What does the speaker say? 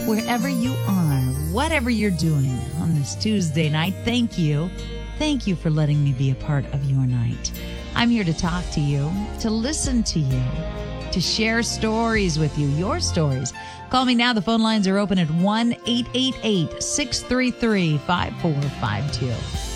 wherever you are, whatever you're doing on this Tuesday night. Thank you. Thank you for letting me be a part of your night. I'm here to talk to you, to listen to you, to share stories with you, your stories. Call me now. The phone lines are open at 1-888-633-5452.